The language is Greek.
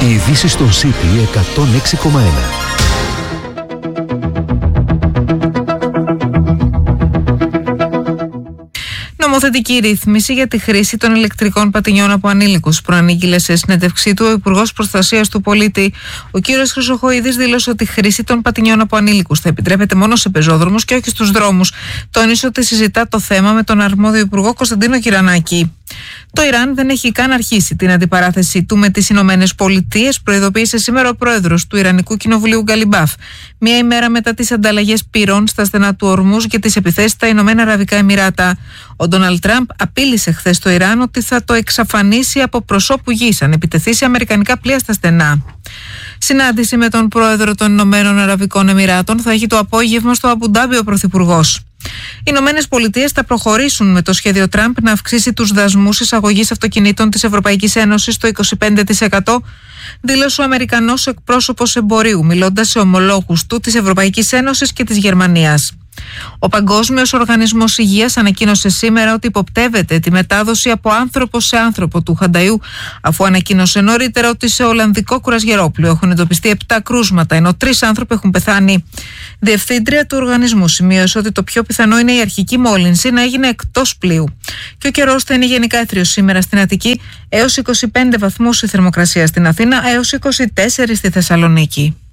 Οι ειδήσεις στον City 106,1. Νομοθετική ρύθμιση για τη χρήση των ηλεκτρικών πατινιών από ανήλικους. Προανήγγειλε σε συνέντευξή του ο Υπουργός Προστασίας του Πολίτη. Ο κ. Χρυσοχοΐδης δήλωσε ότι η χρήση των πατινιών από ανήλικους θα επιτρέπεται μόνο σε πεζόδρομους και όχι στους δρόμους. Τόνισε ότι συζητά το θέμα με τον αρμόδιο Υπουργό Κωνσταντίνο Κυρανάκη. Το Ιράν δεν έχει καν αρχίσει την αντιπαράθεση του με τις Ηνωμένες Πολιτείες, προειδοποίησε σήμερα ο πρόεδρος του Ιρανικού Κοινοβουλίου Γκαλιμπάφ, μία ημέρα μετά τις ανταλλαγές πυρών στα στενά του Ορμούζ και τις επιθέσεις στα Ηνωμένα Αραβικά Εμιράτα. Ο Ντόναλντ Τραμπ απείλησε χθες το Ιράν ότι θα το εξαφανίσει από προσώπου γης αν επιτεθεί σε αμερικανικά πλοία στα στενά. Συνάντηση με τον πρόεδρο των Ηνωμένων Αραβικών Εμιράτων θα έχει το απόγευμα στο Αμπουντάμπι ο πρωθυπουργός. Οι Ηνωμένες Πολιτείες θα προχωρήσουν με το σχέδιο Τραμπ να αυξήσει τους δασμούς εισαγωγής αυτοκινήτων της Ευρωπαϊκής Ένωσης στο 25%, δήλωσε ο Αμερικανός εκπρόσωπος εμπορίου, μιλώντας σε ομολόγους του της Ευρωπαϊκής Ένωσης και της Γερμανίας. Ο Παγκόσμιος Οργανισμός Υγείας ανακοίνωσε σήμερα ότι υποπτεύεται τη μετάδοση από άνθρωπο σε άνθρωπο του χανταΐου, αφού ανακοίνωσε νωρίτερα ότι σε Ολλανδικό κουρασγερόπλοιο έχουν εντοπιστεί 7 κρούσματα, ενώ 3 άνθρωποι έχουν πεθάνει. Διευθύντρια του οργανισμού σημείωσε ότι το πιο πιθανό είναι η αρχική μόλυνση να έγινε εκτός πλοίου. Και ο καιρός θα είναι γενικά έθριος σήμερα στην Αττική, έως 25 βαθμούς η θερμοκρασία στην Αθήνα, έως 24 στη Θεσσαλονίκη.